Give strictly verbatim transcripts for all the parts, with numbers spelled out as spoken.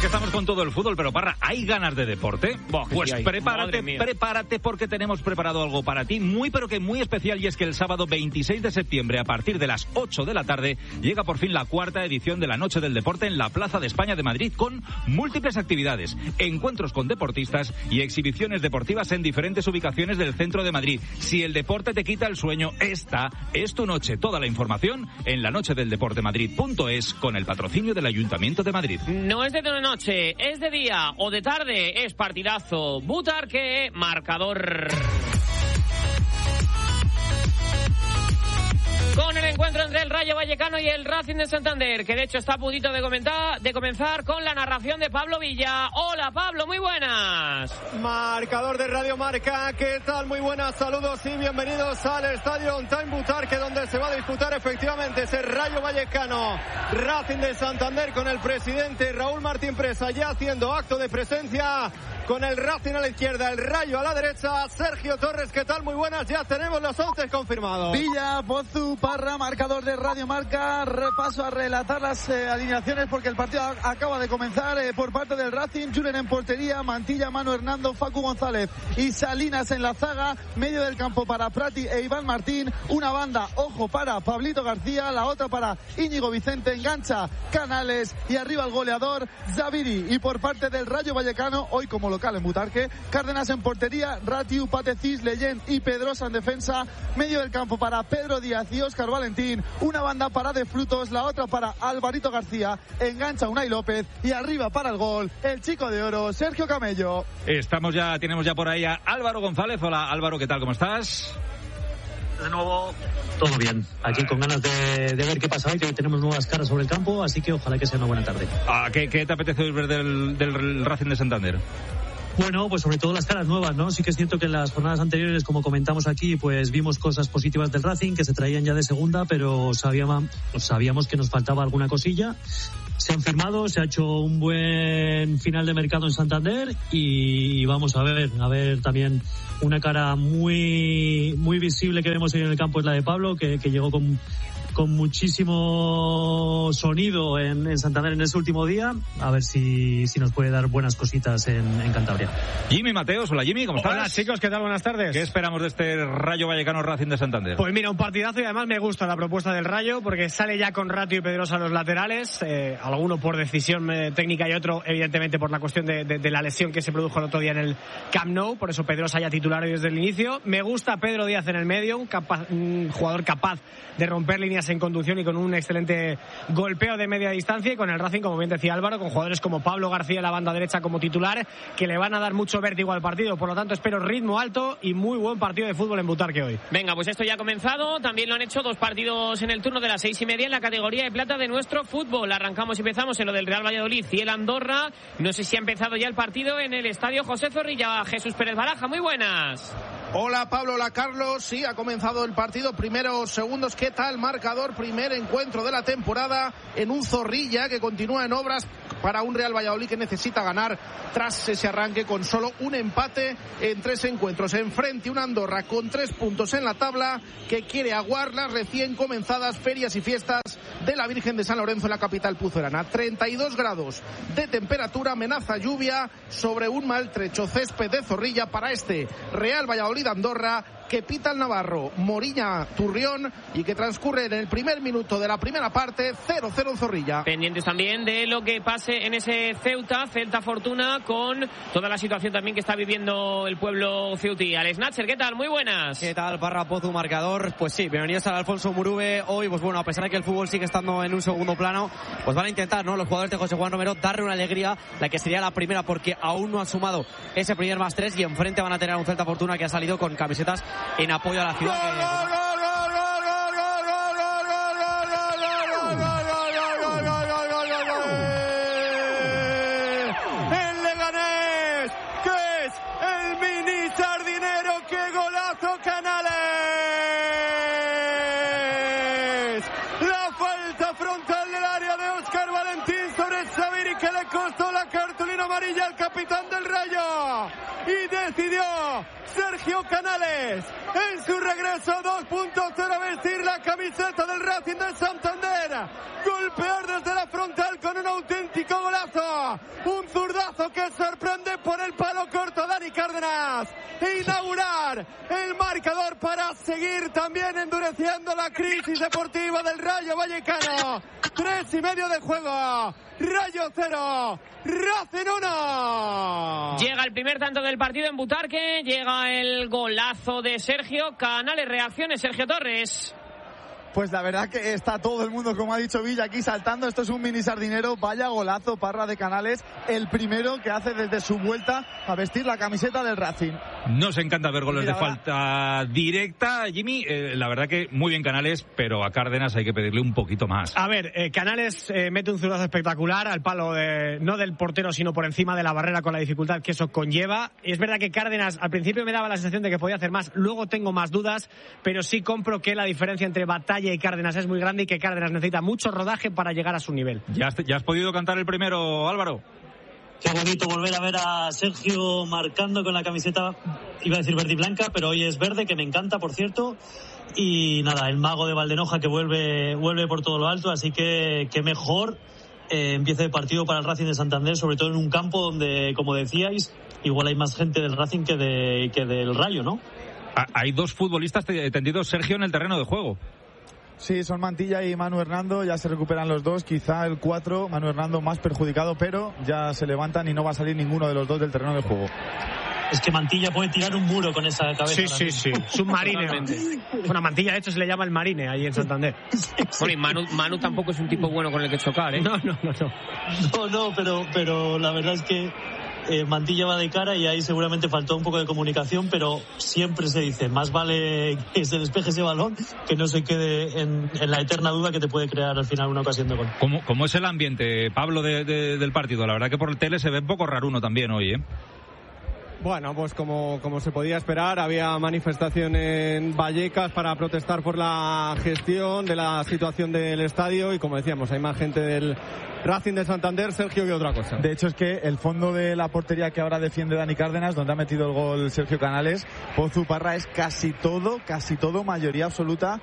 que estamos con todo el fútbol, pero Parra, ¿hay ganas de deporte? Boh, pues sí prepárate, prepárate porque tenemos preparado algo para ti muy pero que muy especial, y es que el sábado veintiséis de septiembre a partir de las ocho de la tarde llega por fin la cuarta edición de la Noche del Deporte en la Plaza de España de Madrid, con múltiples actividades, encuentros con deportistas y exhibiciones deportivas en diferentes ubicaciones del centro de Madrid. Si el deporte te quita el sueño, esta es tu noche. Toda la información en la noche del deporte madrid punto es con el patrocinio del Ayuntamiento de Madrid. No es de noche, es de día o de tarde, es partidazo. Butarque, marcador. Con el encuentro entre el Rayo Vallecano y el Racing de Santander, que de hecho está a puntito de, comentar, de comenzar con la narración de Pablo Villa. Hola Pablo, muy buenas. Marcador de Radio Marca, ¿qué tal? Muy buenas, saludos y bienvenidos al Estadio On Time Butarque, donde se va a disputar efectivamente ese Rayo Vallecano Racing de Santander, con el presidente Raúl Martín Presa ya haciendo acto de presencia, con el Racing a la izquierda, el Rayo a la derecha. Sergio Torres, ¿qué tal? Muy buenas, ya tenemos los once confirmados. Villa, Bozu, Parra, marcador de Radio Marca. Repaso a relatar las eh, alineaciones porque el partido a- acaba de comenzar. Eh, por parte del Racing, Julen en portería, Mantilla, Manu Hernando, Facu González y Salinas en la zaga. Medio del campo para Prati e Iván Martín. Una banda, ojo, para Pablito García, la otra para Íñigo Vicente. Engancha Canales y arriba el goleador Zaviri. Y por parte del Rayo Vallecano, hoy como local en Butarque, Cárdenas en portería, Ratiu, Patecis, Leyen y Pedrosa en defensa. Medio del campo para Pedro Díaz y Óscar Valentín. Una banda para De Frutos, la otra para Alvarito García. Engancha Unai López y arriba para el gol el chico de oro, Sergio Camello. Estamos ya, tenemos ya por ahí a Álvaro González. Hola Álvaro, ¿qué tal? ¿Cómo estás? De nuevo, todo bien. Aquí con ganas de, de ver qué pasa hoy, que tenemos nuevas caras sobre el campo, así que ojalá que sea una buena tarde. Ah, ¿qué, qué te apetece ver del, del Racing de Santander? Bueno, pues sobre todo las caras nuevas, ¿no? Sí que es cierto que en las jornadas anteriores, como comentamos aquí, pues vimos cosas positivas del Racing que se traían ya de segunda, pero sabíamos, sabíamos que nos faltaba alguna cosilla. Se han firmado, se ha hecho un buen final de mercado en Santander y vamos a ver, a ver también una cara muy muy visible que vemos hoy en el campo, es la de Pablo, que, que llegó con con muchísimo sonido en, en Santander en ese último día. A ver si, si nos puede dar buenas cositas en, en Cantabria. Jimmy Mateos, hola Jimmy, ¿cómo estás? Hola chicos, ¿qué tal? Buenas tardes. ¿Qué esperamos de este Rayo Vallecano Racing de Santander? Pues mira, un partidazo, y además me gusta la propuesta del Rayo porque sale ya con Ratiu y Pedrosa a los laterales, eh, alguno por decisión eh, técnica y otro evidentemente por la cuestión de, de, de la lesión que se produjo el otro día en el Camp Nou, por eso Pedrosa ya titular hoy desde el inicio. Me gusta Pedro Díaz en el medio, un, capaz, un jugador capaz de romper líneas en conducción y con un excelente golpeo de media distancia, y con el Racing, como bien decía Álvaro, con jugadores como Pablo García en la banda derecha como titular, que le van a dar mucho vértigo al partido. Por lo tanto, espero ritmo alto y muy buen partido de fútbol en Butarque hoy. Venga, pues esto ya ha comenzado. También lo han hecho dos partidos en el turno de las seis y media en la categoría de plata de nuestro fútbol. Arrancamos y empezamos en lo del Real Valladolid y el Andorra. No sé si ha empezado ya el partido en el estadio José Zorrilla. Jesús Pérez Baraja, muy buenas. Hola Pablo, hola Carlos. Sí, ha comenzado el partido. Primeros segundos, ¿qué tal? Marcador, primer encuentro de la temporada en un Zorrilla que continúa en obras para un Real Valladolid que necesita ganar tras ese arranque con solo un empate en tres encuentros. Enfrente una Andorra con tres puntos en la tabla que quiere aguar las recién comenzadas ferias y fiestas de la Virgen de San Lorenzo en la capital puzerana. treinta y dos grados de temperatura, amenaza lluvia sobre un maltrecho césped de Zorrilla para este Real Valladolid Andorra, que pita el navarro Moriña Turrión y que transcurre en el primer minuto de la primera parte. Cero cero en Zorrilla. Pendientes también de lo que pase en ese Ceuta, Celta Fortuna, con toda la situación también que está viviendo el pueblo ceutí. Alex Natcher, ¿qué tal? Muy buenas. ¿Qué tal, Parra, Pozu, marcador? Pues sí, bienvenidos al Alfonso Murube. Hoy, pues bueno, a pesar de que el fútbol sigue estando en un segundo plano, pues van a intentar, ¿no?, los jugadores de José Juan Romero darle una alegría, la que sería la primera, porque aún no han sumado ese primer más tres, y enfrente van a tener a un Celta Fortuna que ha salido con camisetas en apoyo a la ciudad. ¡Gol, gol, gol! amarilla el capitán del Rayo. Y decidió Sergio Canales en su regreso dos punto cero a vestir la camiseta del Racing de Santander. Golpear desde la frontal con un auténtico golazo. Un zurdazo que sorprende por el palo corto a Dani Cárdenas. E inaugurar el marcador para seguir también endureciendo la crisis deportiva del Rayo Vallecano. Tres y medio de juego. Rayo cero, Racing uno. Llega el primer tanto del partido en Butarque, llega el golazo de Sergio Canales. Reacciones, Sergio Torres. Pues la verdad que está todo el mundo, como ha dicho Villa, aquí saltando. Esto es un mini sardinero. Vaya golazo, Parra, de Canales. El primero que hace desde su vuelta a vestir la camiseta del Racing. Nos encanta ver goles Mira, de falta directa, Jimmy. Eh, la verdad que muy bien Canales, pero a Cárdenas hay que pedirle un poquito más. A ver, eh, Canales eh, mete un zurdazo espectacular al palo, de, no del portero, sino por encima de la barrera, con la dificultad que eso conlleva. Y es verdad que Cárdenas al principio me daba la sensación de que podía hacer más. Luego tengo más dudas, pero sí compro que la diferencia entre Batalla y Cárdenas es muy grande y que Cárdenas necesita mucho rodaje para llegar a su nivel. ¿Ya has, ya has podido cantar el primero, Álvaro? Qué bonito volver a ver a Sergio marcando con la camiseta, iba a decir verde y blanca, pero hoy es verde, que me encanta, por cierto. Y nada, el mago de Valdenoja que vuelve vuelve por todo lo alto, así que qué mejor eh, empiece el partido para el Racing de Santander, sobre todo en un campo donde, como decíais, igual hay más gente del Racing que, de, que del Rayo, ¿no? Hay dos futbolistas tendidos, Sergio, en el terreno de juego. Sí, son Mantilla y Manu Hernando, ya se recuperan los dos, quizá el cuatro, Manu Hernando más perjudicado, pero ya se levantan y no va a salir ninguno de los dos del terreno de juego. Es que Mantilla puede tirar un muro con esa cabeza. Sí, sí, sí, submarine. Bueno, Mantilla de hecho se le llama el Marine ahí en Santander. Bueno, y Manu, Manu tampoco es un tipo bueno con el que chocar, ¿eh? No, no, no, no. No, no, pero, pero la verdad es que Eh, Mantilla va de cara y ahí seguramente faltó un poco de comunicación, pero siempre se dice, más vale que se despeje ese balón que no se quede en, en la eterna duda que te puede crear al final una ocasión de gol. ¿Cómo, cómo es el ambiente, Pablo, de, de, del partido? La verdad que por el tele se ve un poco raruno también hoy, ¿eh? Bueno, pues como, como se podía esperar, había manifestación en Vallecas para protestar por la gestión de la situación del estadio y, como decíamos, hay más gente del Racing de Santander, Sergio, que otra cosa. De hecho, es que el fondo de la portería que ahora defiende Dani Cárdenas, donde ha metido el gol Sergio Canales, Pozu Parra, es casi todo, casi todo mayoría absoluta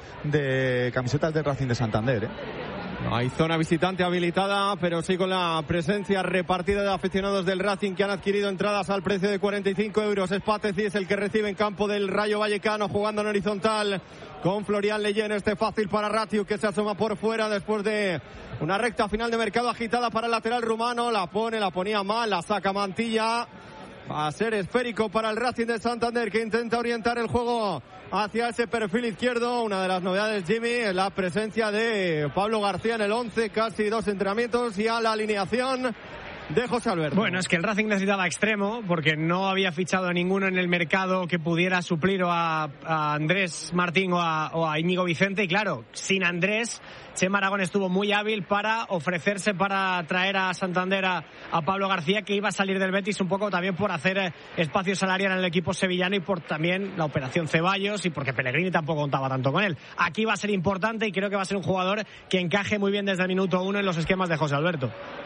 de camisetas del Racing de Santander, ¿eh? No hay zona visitante habilitada, pero sí con la presencia repartida de aficionados del Racing que han adquirido entradas al precio de cuarenta y cinco euros. Espátezi es el que recibe en campo del Rayo Vallecano, jugando en horizontal con Florian Leyen. Este fácil para Ratiu, que se asoma por fuera después de una recta final de mercado agitada para el lateral rumano. La pone, la ponía mal, la saca Mantilla. Va a ser esférico para el Racing de Santander, que intenta orientar el juego hacia ese perfil izquierdo. Una de las novedades, Jimmy, es la presencia de Pablo García en el once, casi dos entrenamientos, y a la alineación de José Alberto. Bueno, es que el Racing necesitaba extremo porque no había fichado a ninguno en el mercado que pudiera suplir a, a Andrés Martín o a, o a Íñigo Vicente, y claro, sin Andrés, Chema Aragón estuvo muy hábil para ofrecerse para traer a Santander a, a Pablo García, que iba a salir del Betis un poco también por hacer espacio salarial en el equipo sevillano y por también la operación Ceballos y porque Pellegrini tampoco contaba tanto con él. Aquí va a ser importante y creo que va a ser un jugador que encaje muy bien desde el minuto uno en los esquemas de José Alberto.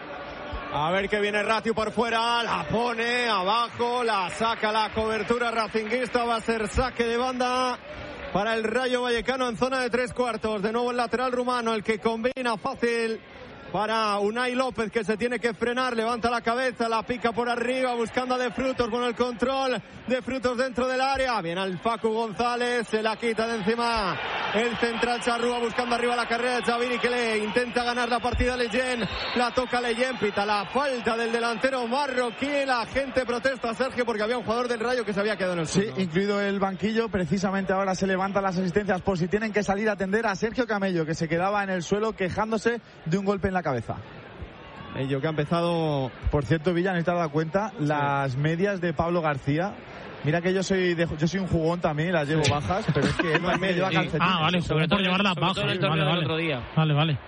A ver que viene Ratiu por fuera, la pone abajo, la saca la cobertura racinguista, va a ser saque de banda para el Rayo Vallecano en zona de tres cuartos. De nuevo el lateral rumano, el que combina fácil para Unai López, que se tiene que frenar, levanta la cabeza, la pica por arriba, buscando a De Frutos con el control. De Frutos dentro del área, viene al Facu González, se la quita de encima el central Charrúa, buscando arriba la carrera de Xavini, que le intenta ganar la partida a Leyen, la toca Leyen, pita la falta del delantero marroquí. La gente protesta, Sergio, porque había un jugador del Rayo que se había quedado en el suelo. Sí, incluido el banquillo. Precisamente ahora se levantan las asistencias por si tienen que salir a atender a Sergio Camello, que se quedaba en el suelo quejándose de un golpe en la cabeza. Ello que ha empezado. Por cierto, Villa, ¿no te has dado cuenta? Sí. Las medias de Pablo García. Mira que yo soy de, yo soy un jugón también, las llevo bajas, pero es que él también lleva calcetines. Ah, vale, sobre todo llevarlas bajas. Vale, vale, vale. Otro día. Vale, vale.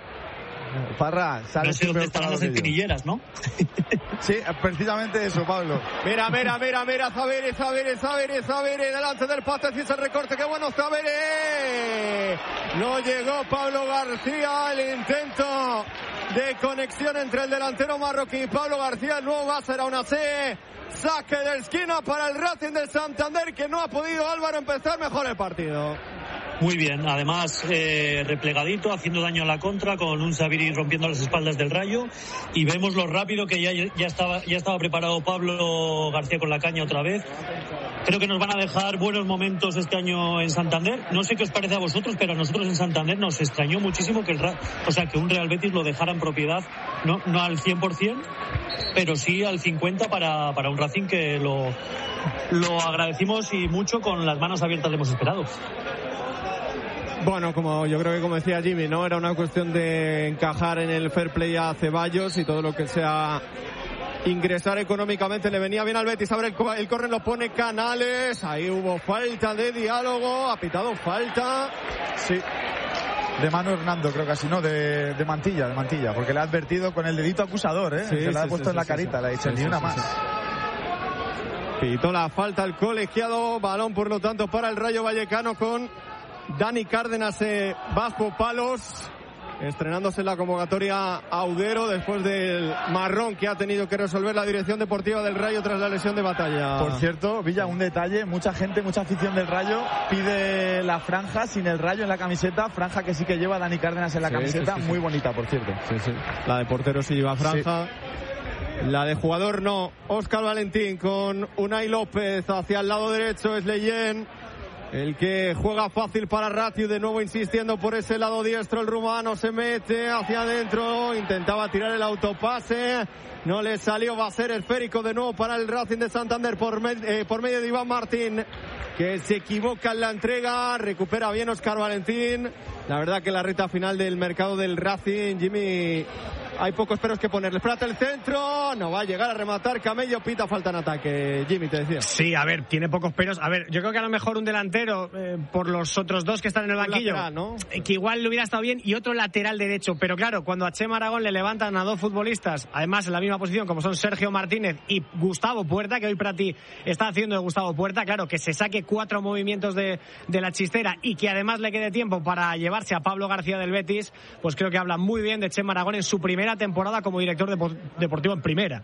Parra, sale no sé dónde están las centinilleras, ¿no? Sí, precisamente eso, Pablo. Mira, mira, mira, mira, Zavere, Zavere, Zavere, Zavere, delante del pase, si ese recorte, qué bueno, Zavere. No llegó Pablo García, el intento de conexión entre el delantero marroquí y Pablo García. El nuevo va a ser aún así saque de esquina para el Racing de Santander, que no ha podido Álvaro empezar mejor el partido. Muy bien, además eh, replegadito, haciendo daño a la contra, con un Sabiri rompiendo las espaldas del Rayo, y vemos lo rápido que ya, ya, estaba, ya estaba preparado Pablo García con la caña otra vez. Creo que nos van a dejar buenos momentos este año en Santander. No sé qué os parece a vosotros, pero a nosotros en Santander nos extrañó muchísimo que el o sea que un Real Betis lo dejara en propiedad, no, no al cien por ciento, pero sí al cincuenta por ciento para, para un Racing que lo, lo agradecimos y mucho, con las manos abiertas le hemos esperado. Bueno, como yo creo que como decía Jimmy, ¿no? Era una cuestión de encajar en el fair play a Ceballos, y todo lo que sea ingresar económicamente le venía bien al Betis. Abre el, el córner, lo pone Canales. Ahí hubo falta de diálogo, ha pitado falta. Sí. De Manu Hernando, creo que así, no, de, de Mantilla, de Mantilla, porque le ha advertido con el dedito acusador, ¿eh? Sí, Se le ha sí, puesto sí, en la sí, carita, sí, le ha dicho, sí, ni sí, una sí, más. Sí. Pitó la falta el colegiado, balón por lo tanto para el Rayo Vallecano, con Dani Cárdenas, eh, Vasco Palos, estrenándose en la convocatoria Audero después del marrón que ha tenido que resolver la dirección deportiva del Rayo tras la lesión de Batalla. Por cierto, Villa, un detalle, mucha gente, mucha afición del Rayo pide la franja sin el Rayo en la camiseta, franja que sí que lleva Dani Cárdenas en la sí, camiseta, sí, sí, muy sí. bonita, por cierto. Sí, sí. La de portero sí lleva franja. Sí. La de jugador no. Óscar Valentín con Unai López hacia el lado derecho, es Leyen el que juega fácil para Ratiu, de nuevo insistiendo por ese lado diestro. El rumano se mete hacia adentro, intentaba tirar el autopase, no le salió, va a ser esférico de nuevo para el Racing de Santander por, me, eh, por medio de Iván Martín, que se equivoca en la entrega. Recupera bien Óscar Valentín. La verdad que la recta final del mercado del Racing, Jimmy, hay pocos peros que ponerle. Espérate el centro, no va a llegar a rematar Camello, pita falta en ataque. Jimmy, te decía. Sí, a ver, tiene pocos peros. A ver, yo creo que a lo mejor un delantero, eh, por los otros dos que están en el banquillo, lateral, ¿no? eh, que igual le hubiera estado bien, y otro lateral derecho. Pero claro, cuando a Chema Aragón le levantan a dos futbolistas, además en la misma posición, como son Sergio Martínez y Gustavo Puerta, que hoy Prati está haciendo de Gustavo Puerta, claro, que se saque cuatro movimientos de, de la chistera y que además le quede tiempo para llevarse a Pablo García del Betis, pues creo que habla muy bien de Chema Aragón en su primera temporada como director deportivo en primera.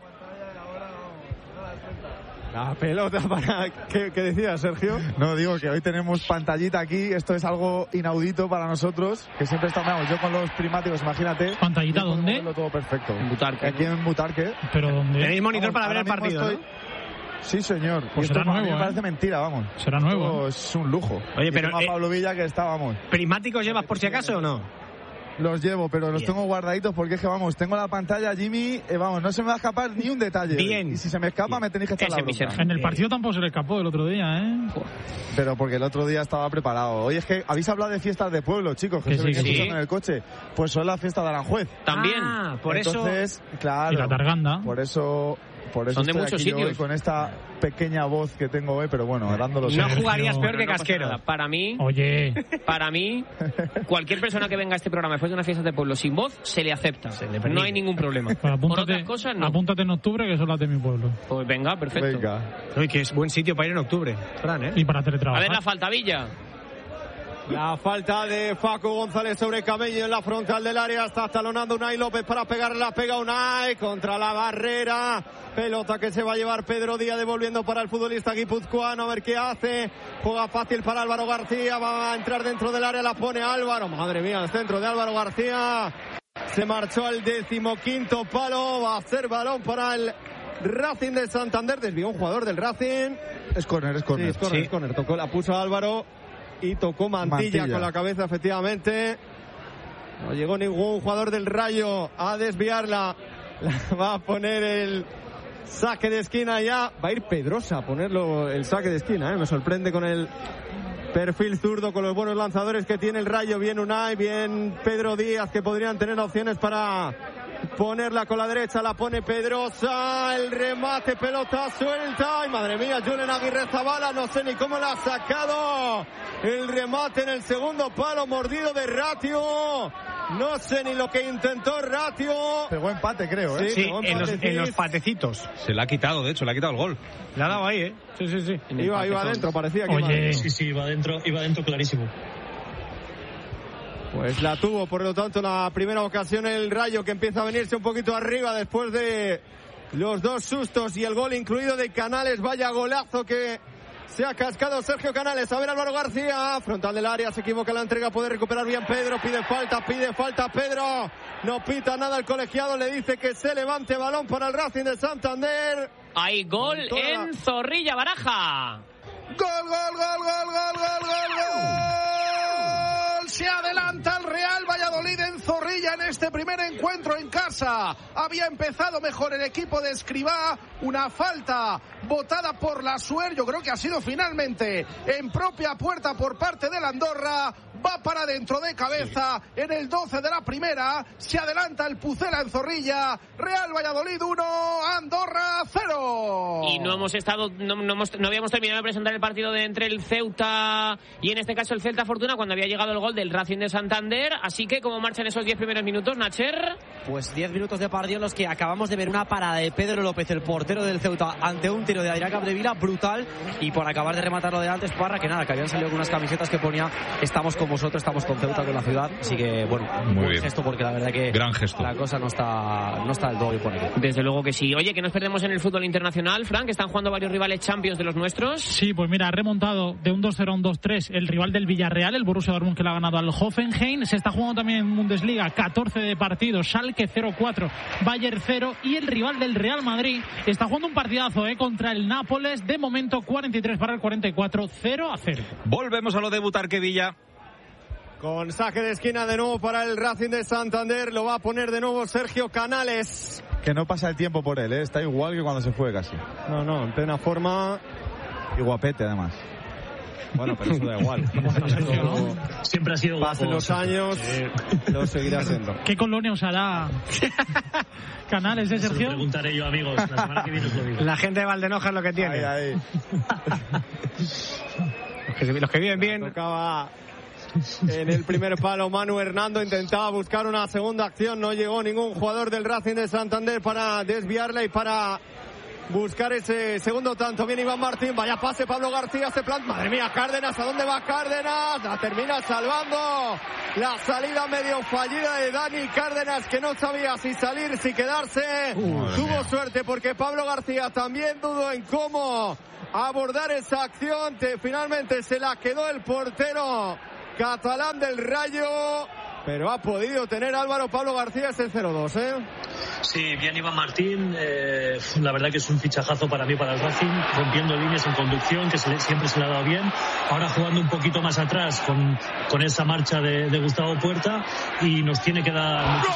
La pelota para... ¿Qué, qué decías, Sergio? No, digo que hoy tenemos pantallita aquí, esto es algo inaudito para nosotros, que siempre estamos, yo con los primáticos, imagínate. ¿Pantallita dónde? Todo perfecto. En Butarque. Aquí en Butarque. ¿Pero dónde? Tenéis monitor Vamos, para ver el partido, estoy... ¿no? Sí, señor. Pues y esto será nuevo, me ¿eh? parece mentira, vamos. Será nuevo. Esto es un lujo. Oye, pero... Y a Pablo Villa que está, vamos. ¿Primáticos llevas por si acaso o no? Los llevo, pero los Bien. tengo guardaditos porque es que, vamos, tengo la pantalla, Jimmy, eh, vamos, no se me va a escapar ni un detalle. Bien. Y si se me escapa, Bien. me tenéis que echar Ese la bronca. Sergio. En el partido tampoco se le escapó el otro día, ¿eh? Pero porque el otro día estaba preparado. Oye, es que habéis hablado de fiestas de pueblo, chicos, que, Que se sí, venía que sí. escuchando en el coche. Pues son las fiestas de Aranjuez. También. Ah, por Entonces, eso... claro. Y la Targanda. Por eso... Por eso Son de estoy muchos aquí yo sitios. hoy con esta pequeña voz que tengo hoy, pero bueno, dándolo No Sergio. jugarías peor que Pero no pasa Casquero. nada. Para mí, Oye, para mí, cualquier persona que venga a este programa después de una fiesta de pueblo sin voz, se le acepta. le permite. No hay ningún problema. pues Por apúntate, otras cosas, no. apúntate en octubre, que son las de mi pueblo. Pues venga, perfecto. Venga. Oye, que es buen sitio para ir en octubre, Fran, ¿eh? Y para A teletrabajar. ver la falta, Villa. La falta de Facu González sobre Camello en la frontal del área. Está talonando Unai López para pegarle. La pega Unai contra la barrera. Pelota que se va a llevar Pedro Díaz, devolviendo para el futbolista guipuzcoano. A ver qué hace. Juega fácil para Álvaro García. Va a entrar dentro del área. La pone Álvaro. Madre mía, el centro de Álvaro García. Se marchó al decimoquinto palo. Va a ser balón para el Racing de Santander. Desvió un jugador del Racing. Es córner, es Sí, córner. es córner, Sí. es córner. Tocó, la puso Álvaro y tocó Mantilla, Mantilla. con la cabeza, efectivamente. No llegó ningún jugador del Rayo a desviarla. La va a poner el saque de esquina ya. Va a ir Pedrosa a ponerlo el saque de esquina, ¿eh? Me sorprende con el perfil zurdo, con los buenos lanzadores que tiene el Rayo. Bien Unai, bien Pedro Díaz, que podrían tener opciones para ponerla con la derecha. La pone Pedrosa, el remate, pelota suelta. Ay, madre mía, Julen Aguirre Zabala, no sé ni cómo la ha sacado. El remate en el segundo palo, mordido de Ratio. No sé ni lo que intentó Ratio. Pegó empate, creo, ¿eh? Sí, Sí, pegó en los, empate, en los sí. patecitos. Se le ha quitado, de hecho, le ha quitado el gol. Le ha dado ahí, ¿eh? Sí, sí, sí. Iba, iba adentro, parecía que iba Oye, adentro. Sí, sí, va dentro, iba dentro clarísimo. Pues la tuvo, por lo tanto, la primera ocasión el Rayo, que empieza a venirse un poquito arriba después de los dos sustos y el gol incluido de Canales. Vaya golazo que se ha cascado Sergio Canales. A ver, Álvaro García, frontal del área, se equivoca la entrega, puede recuperar bien Pedro, pide falta, pide falta Pedro, no pita nada el colegiado, le dice que se levante, balón para el Racing de Santander. Hay gol en la... Zorrilla Baraja. Gol, gol, gol, gol, gol, gol, gol, gol. Se adelanta el Real Valladolid en Zorrilla en este primer encuentro en casa. Había empezado mejor el equipo de Escribá. Una falta votada por la Suer. Yo creo que ha sido finalmente en propia puerta por parte del Andorra. Va para adentro de cabeza en el doce de la primera. Se adelanta el Pucela en Zorrilla. Real Valladolid uno, Andorra cero. Y no hemos estado, no, no, hemos, no habíamos terminado de presentar el partido de entre el Ceuta y en este caso el Celta Fortuna cuando había llegado el gol del Racing de Santander. Así que, ¿cómo marchan esos diez primeros minutos, Nacher? Pues diez minutos de partido en los que acabamos de ver una parada de Pedro López, el portero del Ceuta, ante un tiro de Adrián Capdevila brutal. Y por acabar de rematarlo de antes, Parra, que nada, que habían salido con unas camisetas que ponía estamos con vosotros, estamos con Ceuta, con la ciudad. Así que, bueno, muy buen gesto, porque la verdad que gran gesto. La cosa no está, no está del todo bien por aquí. Desde luego que sí. Oye, que nos perdemos en el fútbol internacional, Frank, que están jugando varios rivales Champions de los nuestros. Sí, pues mira, ha remontado de un dos cero a un dos tres el rival del Villarreal, el Borussia Dortmund, que le ha ganado al Hoffenheim. Se está jugando también en Bundesliga, catorce de partidos, Schalke cero cuatro, Bayern cero, y el rival del Real Madrid está jugando un partidazo eh, contra el Nápoles, de momento cuarenta y tres para el cuarenta y cuatro, cero a cero. Volvemos a lo de Butarquevilla. Con saque de esquina de nuevo para el Racing de Santander, lo va a poner de nuevo Sergio Canales. Que no pasa el tiempo por él, ¿eh? Está igual que cuando se fue casi. No, no, en plena forma. Y guapete además. Bueno, pero eso da igual. Siempre ha sido guapo. Pasen los años, eh. lo seguirá siendo. ¿Qué colonia usará Canales, eh, Sergio? Se lo preguntaré yo, amigos. La semana que viene os lo digo. La gente de Valdenoja es lo que tiene. Ahí, ahí. los, que, los que viven bien. Tocaba en el primer palo Manu Hernando, intentaba buscar una segunda acción, no llegó ningún jugador del Racing de Santander para desviarla y para buscar ese segundo tanto. Viene Iván Martín, vaya pase Pablo García, se planta, madre mía, Cárdenas, ¿a dónde va Cárdenas? La termina salvando, la salida medio fallida de Dani Cárdenas, que no sabía si salir, si quedarse. Uh, tuvo suerte porque Pablo García también dudó en cómo abordar esa acción, que finalmente se la quedó el portero catalán del Rayo, pero ha podido tener Álvaro Pablo García ese cero dos, ¿eh? Sí, bien Iván Martín, eh, la verdad que es un fichajazo para mí, para el Racing, rompiendo líneas en conducción, que se le, siempre se le ha dado bien, ahora jugando un poquito más atrás con, con esa marcha de, de Gustavo Puerta, y nos tiene que dar mucho...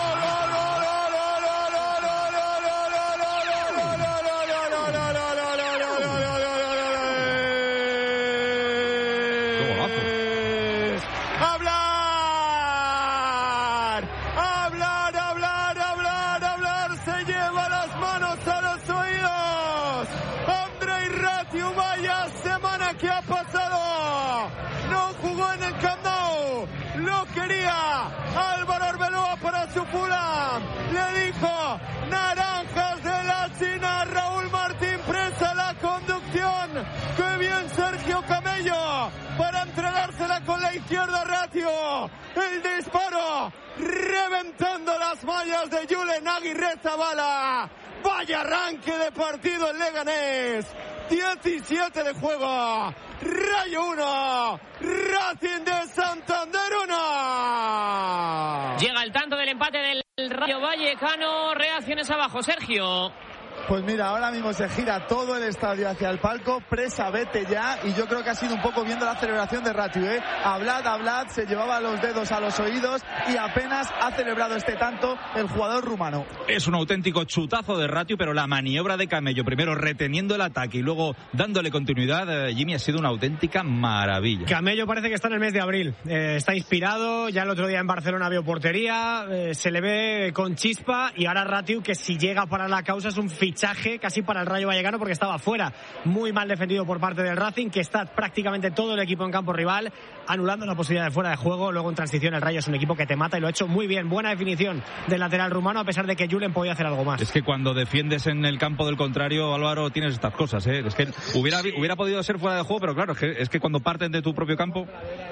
Le dijo naranjas de la China, Raúl Martín presa la conducción. ¡Qué bien Sergio Camello! Para entregársela con la izquierda Ratio. El disparo reventando las mallas de Julen Aguirrezabala. Vaya arranque de partido en Leganés. diecisiete de juego. Rayo uno, Racing de Santander uno. Llega el tanto del empate del Rayo Vallecano. Reacciones abajo, Sergio. Pues mira, ahora mismo se gira todo el estadio hacia el palco, presa, vete ya, y yo creo que ha sido un poco viendo la celebración de Ratio, ¿eh? Hablad, hablad, se llevaba los dedos a los oídos y apenas ha celebrado este tanto el jugador rumano. Es un auténtico chutazo de Ratio, pero la maniobra de Camello, primero reteniendo el ataque y luego dándole continuidad, eh, Jimmy, ha sido una auténtica maravilla. Camello parece que está en el mes de abril, eh, está inspirado, ya el otro día en Barcelona vio portería, eh, se le ve con chispa, y ahora Ratio, que si llega para la causa es un fichaje casi para el Rayo Vallecano, porque estaba fuera, muy mal defendido por parte del Racing, que está prácticamente todo el equipo en campo rival, anulando la posibilidad de fuera de juego. Luego en transición el Rayo es un equipo que te mata y lo ha hecho muy bien, buena definición del lateral rumano, a pesar de que Julen podía hacer algo más. Es que cuando defiendes en el campo del contrario, Álvaro, tienes estas cosas, ¿eh? Es que hubiera, hubiera podido ser fuera de juego, pero claro, es que, es que cuando parten de tu propio campo...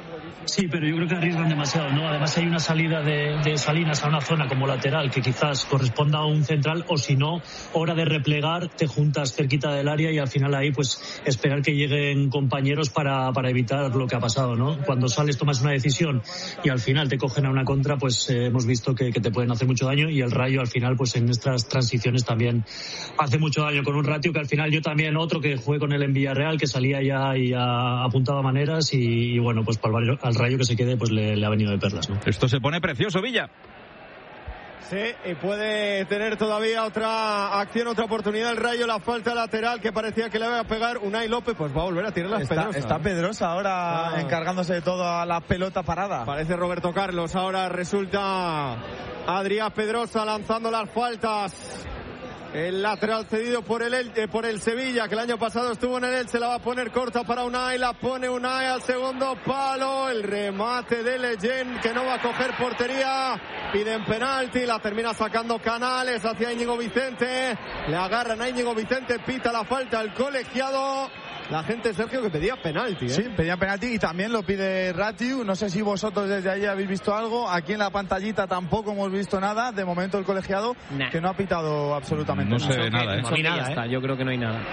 Sí, pero yo creo que arriesgan demasiado, ¿no? Además hay una salida de, de Salinas a una zona como lateral que quizás corresponda a un central, o si no, hora de replegar, te juntas cerquita del área y al final ahí pues esperar que lleguen compañeros para, para evitar lo que ha pasado, ¿no? Cuando sales tomas una decisión y al final te cogen a una contra, pues eh, hemos visto que, que te pueden hacer mucho daño, y el Rayo al final pues en estas transiciones también hace mucho daño, con un ratio que al final yo también, otro que jugué con él en Villarreal, que salía ya y ya apuntaba maneras, y, y bueno, pues para el, al Rayo que se quede, pues le, le ha venido de perlas, ¿no? Esto se pone precioso, Villa. Sí, y puede tener todavía otra acción, otra oportunidad el Rayo. La falta lateral que parecía que le iba a pegar Unai López, pues va a volver a tirar las Pedrosa. Está Pedrosa ahora ah. encargándose de todo a la pelota parada. Parece Roberto Carlos, ahora resulta Adrián Pedrosa lanzando las faltas. El lateral cedido por el, eh, por el Sevilla, que el año pasado estuvo en el Elche, la va a poner corta para Unai, la pone Unai al segundo palo, el remate de Leyen, que no va a coger portería, piden penalti, la termina sacando Canales hacia Íñigo Vicente, le agarran a Íñigo Vicente, pita la falta el colegiado. La gente, Sergio, que pedía penalti, ¿eh? Sí, pedía penalti y también lo pide Ratiu. No sé si vosotros desde ahí habéis visto algo. Aquí en la pantallita tampoco hemos visto nada. De momento el colegiado nah. que no ha pitado absolutamente no nada. No se ve nada, ¿eh? No hay nada, está. Yo creo que no hay nada.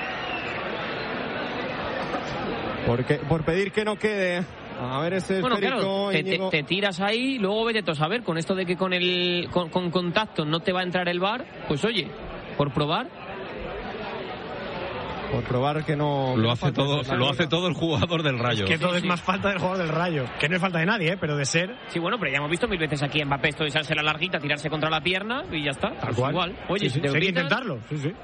Porque, por pedir que no quede. A ver ese bueno, esférico, claro, te, te, te tiras ahí, luego vete a saber, con esto de que con el con, con contacto no te va a entrar el V A R, pues oye, por probar. Por probar que no... Lo hace todo lo hace todo el jugador del Rayo. Es que todo sí, es sí. más falta del jugador del Rayo. Que no es falta de nadie, ¿eh? Pero de ser... Sí, bueno, pero ya hemos visto mil veces aquí en Mbappé esto de echarse la larguita, tirarse contra la pierna y ya está. Tal pues cual. Igual. Oye, sí, sí. si hay que intentarlo. Sí, sí.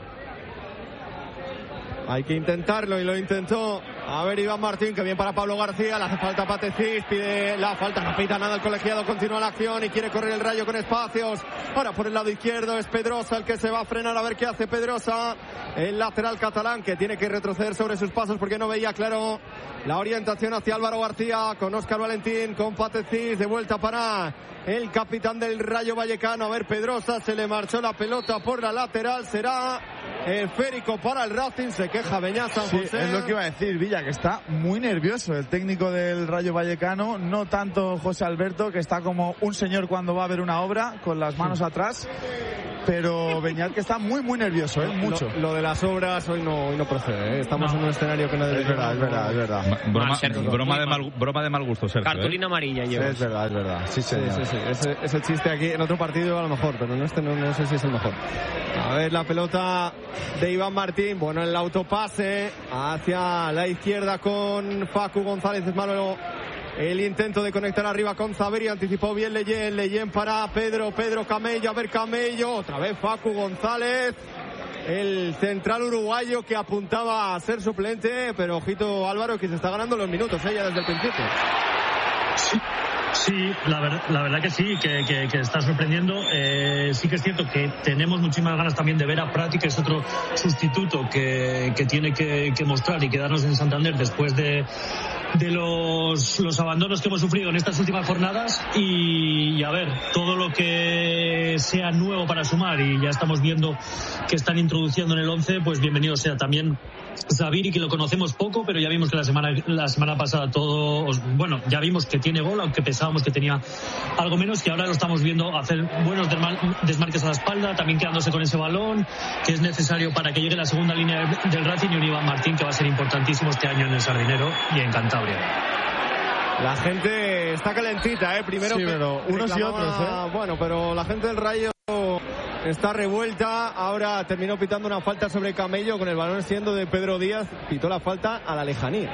Hay que intentarlo y lo intentó. A ver, Iván Martín, que bien para Pablo García. Le hace falta Patecís, pide la falta, no pita nada el colegiado. Continúa la acción y quiere correr el Rayo con espacios. Ahora por el lado izquierdo es Pedrosa el que se va a frenar. A ver qué hace Pedrosa. El lateral catalán que tiene que retroceder sobre sus pasos porque no veía claro la orientación hacia Álvaro García. Con Óscar Valentín, con Patecís. De vuelta para el capitán del Rayo Vallecano. A ver, Pedrosa, se le marchó la pelota por la lateral. Será esférico para el Racing. Se queja Beñat San José. Sí, es lo que iba a decir, Villa, que está muy nervioso el técnico del Rayo Vallecano. No tanto José Alberto, que está como un señor cuando va a ver una obra, con las manos atrás. Pero Beñat, que está muy, muy nervioso, ¿eh? Mucho. Lo, lo de las obras hoy no, hoy no procede, ¿eh? Estamos no. en un escenario que no debe ser. Es verdad, es verdad, es verdad. Broma, Sergio, broma, de mal, broma de mal gusto, Sergio. Cartulina ¿eh? amarilla, yo. Sí, es verdad, es verdad. Sí, sí, sí, sí, sí. Ese, ese chiste aquí en otro partido a lo mejor, pero en este no, no sé si es el mejor. A ver la pelota de Iván Martín. Bueno, el autopase hacia la izquierda con Facu González. Es malo el intento de conectar arriba con Zaveri. Anticipó bien Leyen. Leyen para Pedro. Pedro Camello. A ver Camello. Otra vez Facu González. El central uruguayo que apuntaba a ser suplente. Pero ojito Álvaro, que se está ganando los minutos ella desde el principio. Sí. Sí, la verdad, la verdad que sí, que, que, que está sorprendiendo. Eh, sí que es cierto que tenemos muchísimas ganas también de ver a Prati, que es otro sustituto que, que tiene que, que mostrar y quedarnos en Santander después de, de los, los abandonos que hemos sufrido en estas últimas jornadas. Y, y a ver, todo lo que sea nuevo para sumar, y ya estamos viendo que están introduciendo en el once, pues bienvenido sea también Zaviri, que lo conocemos poco, pero ya vimos que la semana la semana pasada todos, bueno, ya vimos que tiene gol, aunque pensábamos que tenía algo menos, y ahora lo estamos viendo hacer buenos desmarques a la espalda, también quedándose con ese balón que es necesario para que llegue la segunda línea del Racing, y un Iván Martín que va a ser importantísimo este año en el Sardinero y en Cantabria. La gente está calentita, ¿eh? Primero sí, pero unos y otros, ¿eh? Bueno, pero la gente del Rayo está revuelta. Ahora terminó pitando una falta sobre Camello con el balón siendo de Pedro Díaz. Pitó la falta a la lejanía.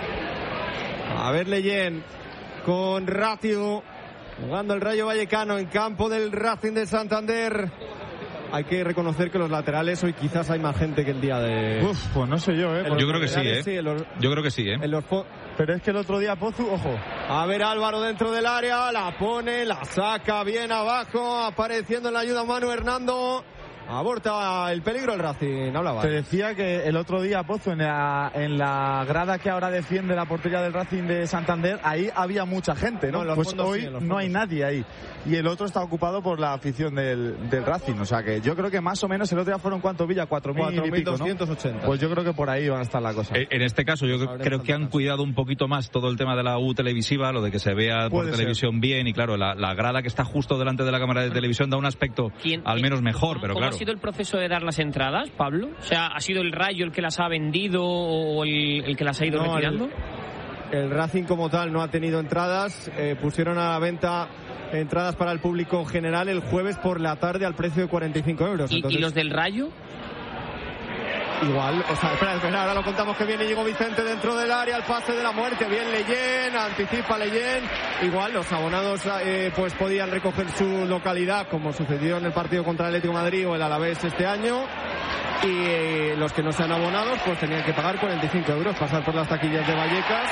A ver Leyen con Ratiu jugando el Rayo Vallecano en campo del Racing de Santander. Hay que reconocer que los laterales hoy quizás hay más gente que el día de... Uf, pues no sé yo, ¿eh? Yo creo que sí, ¿eh? Sí, los... Yo creo que sí, ¿eh? En los po... Pero es que el otro día Pozu, ojo. A ver Álvaro dentro del área, la pone, la saca bien abajo, apareciendo en la ayuda Manu Hernando. Aborta el peligro el Racing. Hablaba. Te decía que el otro día, Pozo, en la, en la grada que ahora defiende la portería del Racing de Santander, ahí había mucha gente, ¿no? no pues fondos, hoy sí, no hay nadie ahí. Y el otro está ocupado por la afición del, del Racing. O sea que yo creo que más o menos el otro día fueron ¿cuánto, Villa? cuatro mil y pico, doscientos ochenta. ¿no? Pues yo creo que por ahí van a estar la cosa. En este caso yo creo, creo que han cuidado un poquito más todo el tema de la U televisiva, lo de que se vea por televisión bien, y claro, la, la grada que está justo delante de la cámara de televisión da un aspecto al menos mejor, pero ¿Cómo claro. ha sido el proceso de dar las entradas, Pablo? O sea, ¿ha sido el Rayo el que las ha vendido o el, el que las ha ido no, retirando? El, el Racing como tal no ha tenido entradas, eh, pusieron a la venta entradas para el público general el jueves por la tarde al precio de cuarenta y cinco euros. ¿Y, Entonces, ¿y los del Rayo? Igual, o sea, espera, espera, ahora lo contamos que viene Íñigo Vicente dentro del área, el pase de la muerte, bien Leyen, anticipa Leyen. Igual los abonados eh, pues podían recoger su localidad, como sucedió en el partido contra el Atlético de Madrid o el Alavés este año, y eh, los que no sean abonados pues tenían que pagar cuarenta y cinco euros, pasar por las taquillas de Vallecas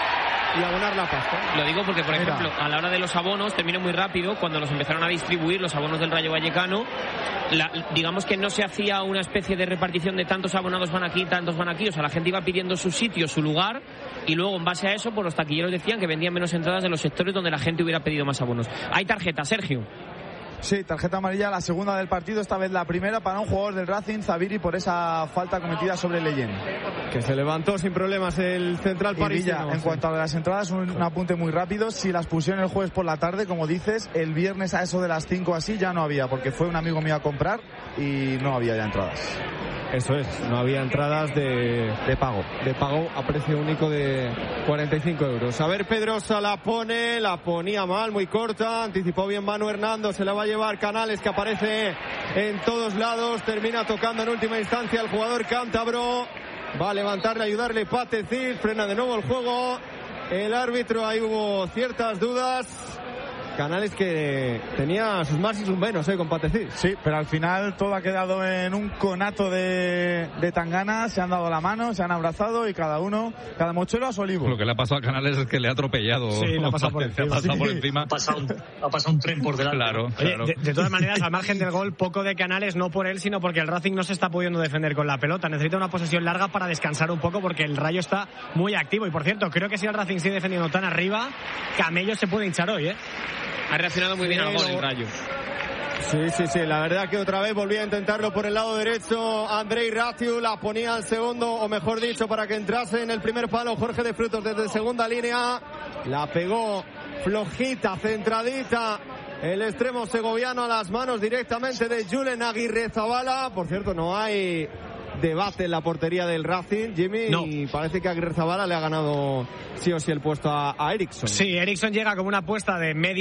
y abonar la pasta. Lo digo porque, por Mira. ejemplo, a la hora de los abonos, terminó muy rápido, cuando los empezaron a distribuir, los abonos del Rayo Vallecano, la, digamos que no se hacía una especie de repartición de tantos abonados van aquí, tantos van aquí, o sea, la gente iba pidiendo su sitio, su lugar, y luego en base a eso, pues los taquilleros decían que vendían menos entradas de los sectores donde la gente hubiera pedido más abonos. Hay tarjeta, Sergio. Sí, tarjeta amarilla, la segunda del partido, esta vez la primera para un jugador del Racing, Zaviri, por esa falta cometida sobre Leyen. Que se levantó sin problemas el central parisino. En sí. cuanto a las entradas, un, un apunte muy rápido. Si las pusieron el jueves por la tarde, como dices, el viernes a eso de las cinco así ya no había, porque fue un amigo mío a comprar y no había ya entradas. Eso es, no había entradas de, de pago. De pago a precio único de cuarenta y cinco euros. A ver, Pedrosa la pone, la ponía mal, muy corta, anticipó bien Manu Hernando, se la va a llevar Canales, que aparece en todos lados, termina tocando en última instancia el jugador cántabro, va a levantarle, ayudarle Patecil, frena de nuevo el juego, el árbitro, ahí hubo ciertas dudas. Canales que tenía sus más y sus menos, ¿eh? Con Patecil. Sí, pero al final todo ha quedado en un conato de, de tangana, se han dado la mano, se han abrazado y cada uno, cada mochuelo a su olivo. Lo que le ha pasado a Canales es que le ha atropellado. Sí, le ha pasado por encima. Ha pasado, sí. por encima. Ha, pasado un, ha pasado un tren por delante. Claro, Oye, claro. De, de todas maneras, al margen del gol, poco de Canales, no por él, sino porque el Racing no se está pudiendo defender con la pelota. Necesita una posesión larga para descansar un poco porque el Rayo está muy activo. Y por cierto, creo que si el Racing sigue defendiendo tan arriba, Camello se puede hinchar hoy, ¿eh? Ha reaccionado muy bien al gol el Rayo. Sí, sí, sí, la verdad que otra vez volvía a intentarlo por el lado derecho Andrei Ratiu, la ponía al segundo, o mejor dicho, para que entrase en el primer palo Jorge de Frutos desde segunda línea, la pegó flojita, centradita, el extremo segoviano a las manos directamente de Julen Aguirrezabala. Por cierto, no hay debate en la portería del Racing, Jimmy, no. Y parece que Aguirrezabala le ha ganado sí o sí el puesto a, a Eriksson. Sí, Eriksson llega como una apuesta de medio